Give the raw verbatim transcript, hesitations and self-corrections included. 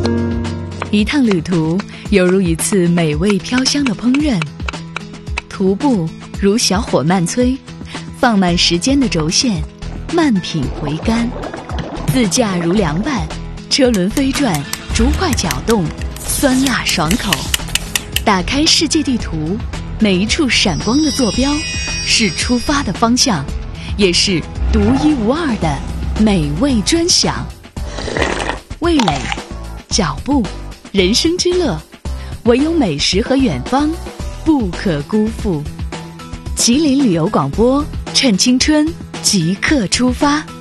一趟旅途犹如一次美味飘香的烹饪，徒步如小火慢催，放慢时间的轴线，慢品回甘；自驾如凉拌，车轮飞转，竹块搅动，酸辣爽口。打开世界地图，每一处闪光的坐标是出发的方向，也是独一无二的美味专享。味蕾、脚步、人生之乐，唯有美食和远方不可辜负。吉林旅游广播，趁青春即刻出发。